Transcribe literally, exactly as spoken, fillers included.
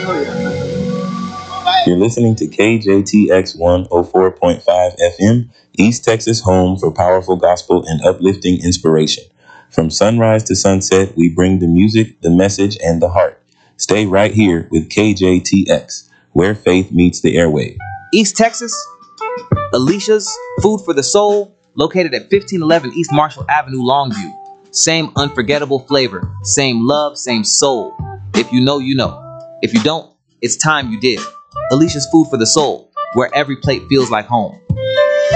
You're listening to K J T X one oh four point five F M, East Texas home for powerful gospel and uplifting inspiration. From sunrise to sunset, we bring the music, the message, and the heart. Stay right here with K J T X, where faith meets the airwave. East Texas, Alicia's Food for the Soul, located at fifteen eleven East Marshall Avenue, Longview. Same unforgettable flavor, same love, same soul. If you know, you know. If you don't, it's time you did. Alicia's Food for the Soul, where every plate feels like home.